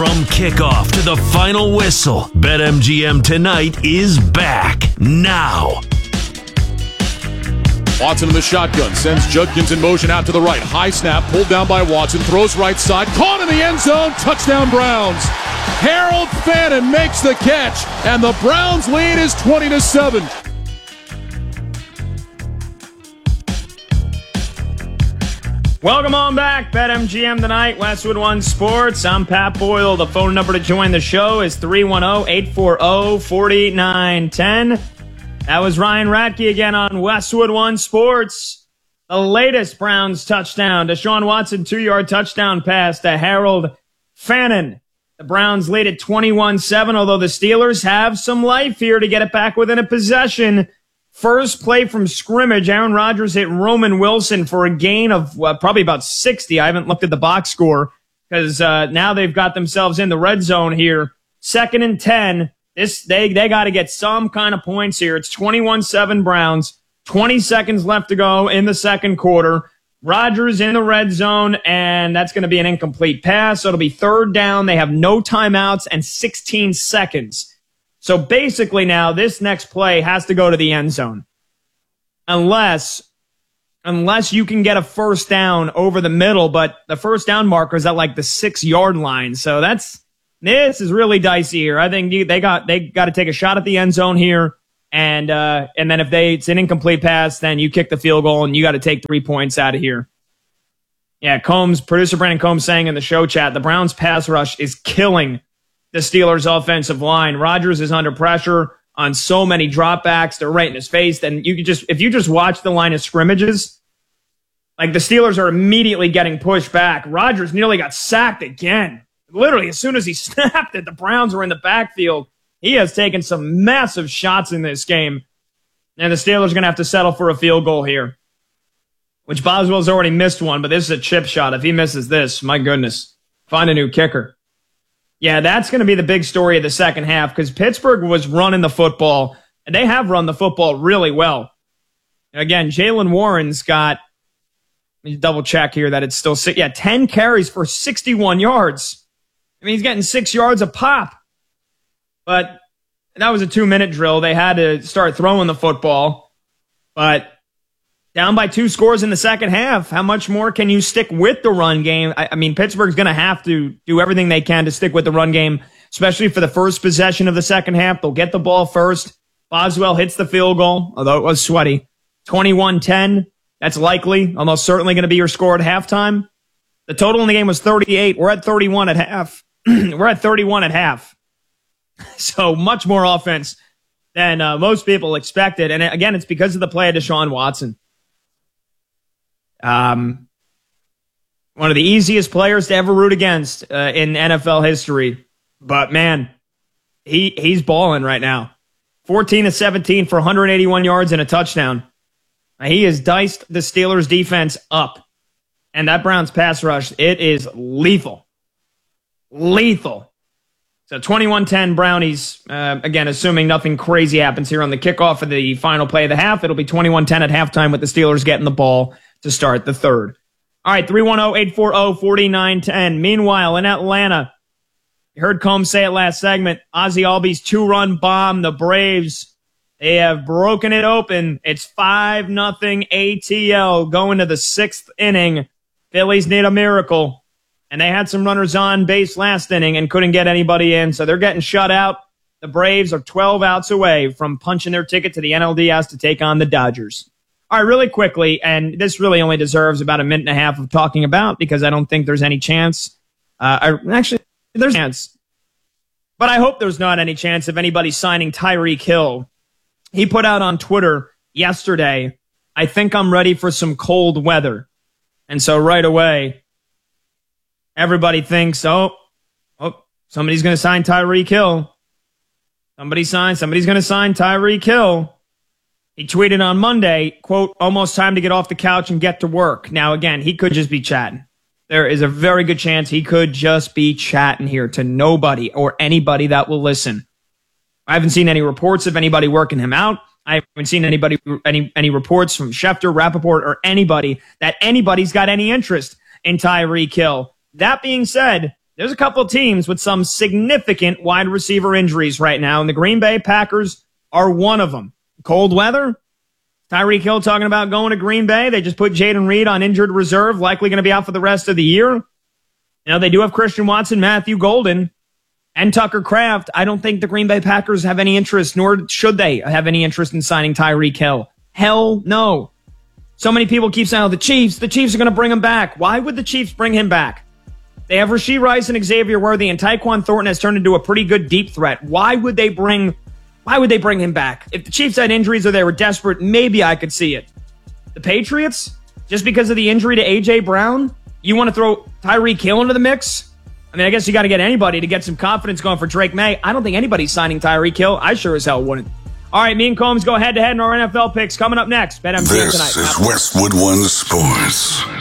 From kickoff to the final whistle, BetMGM Tonight is back now. Watson in the shotgun, sends Judkins in motion out to the right. High snap, pulled down by Watson, throws right side, caught in the end zone, touchdown Browns. Harold Fannin makes the catch, and the Browns lead is 20-7. Welcome on back, BetMGM Tonight, Westwood One Sports. I'm Pat Boyle. The phone number to join the show is 310-840-4910. That was Ryan Radke again on Westwood One Sports. The latest Browns touchdown, Deshaun Watson 2-yard touchdown pass to Harold Fannin. The Browns lead at 21-7, although the Steelers have some life here to get it back within a possession. First play from scrimmage, Aaron Rodgers hit Roman Wilson for a gain of probably about 60. I haven't looked at the box score because now they've got themselves in the red zone here. 2nd and 10. They got to get some kind of points here. It's 21-7 Browns. 20 seconds left to go in the second quarter. Rodgers in the red zone, and that's going to be an incomplete pass. So it'll be third down. They have no timeouts and 16 seconds. So basically now this next play has to go to the end zone. Unless you can get a first down over the middle, but the first down marker is at like the 6-yard line. So this is really dicey here. I think they got to take a shot at the end zone here. And then if it's an incomplete pass, then you kick the field goal and you got to take 3 points out of here. Yeah, producer Brandon Combs saying in the show chat, the Browns pass rush is killing the Steelers offensive line. Rodgers is under pressure on so many dropbacks. They're right in his face. And if you just watch the line of scrimmages, like the Steelers are immediately getting pushed back. Rodgers nearly got sacked again. Literally, as soon as he snapped it, the Browns were in the backfield. He has taken some massive shots in this game. And the Steelers are going to have to settle for a field goal here, which Boswell's already missed one, but this is a chip shot. If he misses this, my goodness, find a new kicker. Yeah, that's going to be the big story of the second half because Pittsburgh was running the football, and they have run the football really well. Again, Jaylen Warren's got, let me double check here that it's still 10 carries for 61 yards. I mean, he's getting 6 yards a pop. But that was a 2-minute drill. They had to start throwing the football. But down by 2 scores in the second half, how much more can you stick with the run game? I mean, Pittsburgh's going to have to do everything they can to stick with the run game, especially for the first possession of the second half. They'll get the ball first. Boswell hits the field goal, although it was sweaty. 21-10. That's likely, almost certainly going to be your score at halftime. The total in the game was 38. We're at 31 at half. We're at 31 at half. So much more offense than most people expected. And again, it's because of the play of Deshaun Watson. One of the easiest players to ever root against in NFL history. But man, he's balling right now. 14-17 for 181 yards and a touchdown. He has diced the Steelers defense up. And that Browns pass rush, it is lethal. Lethal. So 21-10 Brownies, again, assuming nothing crazy happens here on the kickoff of the final play of the half. It'll be 21-10 at halftime with the Steelers getting the ball to start the third. All right, 310-840-4910. Meanwhile, in Atlanta, you heard Combs say it last segment, Ozzie Albies 2-run bomb. The Braves, they have broken it open. It's 5-0 ATL going to the 6th inning. Phillies need a miracle. And they had some runners on base last inning and couldn't get anybody in, so they're getting shut out. The Braves are 12 outs away from punching their ticket to the NLDS to take on the Dodgers. All right, really quickly, and this really only deserves about a minute and a half of talking about because I don't think there's any chance. Actually, there's a chance. But I hope there's not any chance of anybody signing Tyreek Hill. He put out on Twitter yesterday, I think I'm ready for some cold weather. And so right away, everybody thinks, oh, somebody's going to sign Tyreek Hill. Somebody's going to sign Tyreek Hill. He tweeted on Monday, quote, almost time to get off the couch and get to work. Now, again, he could just be chatting. There is a very good chance he could just be chatting here to nobody or anybody that will listen. I haven't seen any reports of anybody working him out. I haven't seen any reports from Schefter, Rappaport, or anybody that anybody's got any interest in Tyreek Hill. That being said, there's a couple teams with some significant wide receiver injuries right now, and the Green Bay Packers are one of them. Cold weather. Tyreek Hill talking about going to Green Bay. They just put Jaden Reed on injured reserve, likely going to be out for the rest of the year. They do have Christian Watson, Matthew Golden, and Tucker Kraft. I don't think the Green Bay Packers have any interest, nor should they have any interest in signing Tyreek Hill. Hell no. So many people keep saying, the Chiefs are going to bring him back. Why would the Chiefs bring him back? They have Rashee Rice and Xavier Worthy, and Tyquan Thornton has turned into a pretty good deep threat. Why would they bring him back? If the Chiefs had injuries or they were desperate, maybe I could see it. The Patriots, just because of the injury to A.J. Brown, you want to throw Tyreek Hill into the mix? I mean, I guess you got to get anybody to get some confidence going for Drake May. I don't think anybody's signing Tyreek Hill. I sure as hell wouldn't. All right, me and Combs go head-to-head in our NFL picks. Coming up next, BetMGM tonight. This is Westwood One Sports.